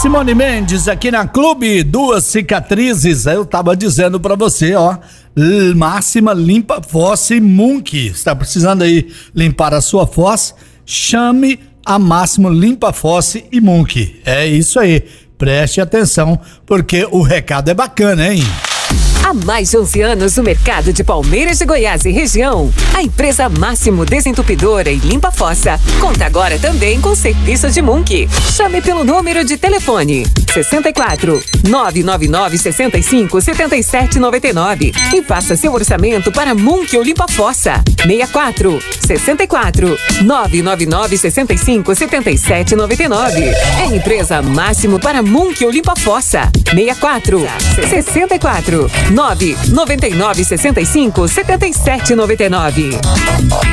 Simone Mendes aqui na Clube, duas cicatrizes, eu tava dizendo pra você, ó, Máxima Limpa Fossa e Munk, está precisando aí limpar a sua fossa, chame a Máxima Limpa Fossa e Munk, é isso aí, preste atenção, porque o recado é bacana, hein? Há mais de 11 anos no mercado de Palmeiras de Goiás e região, a empresa Máximo Desentupidora e Limpa Fossa conta agora também com serviço de Munk. Chame pelo número de telefone 64 999 65 77 99 e faça seu orçamento para Munk ou Limpa Fossa 64 64 999 65 77 99. É empresa Máximo para Munk ou Limpa Fossa 64 64 999 65 77 99.